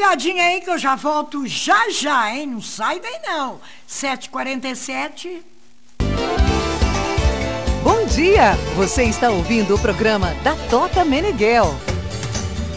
ligadinha aí que eu já volto já, hein? Não sai daí não. 7h47. Bom dia! Você está ouvindo o programa da Tota Meneghel.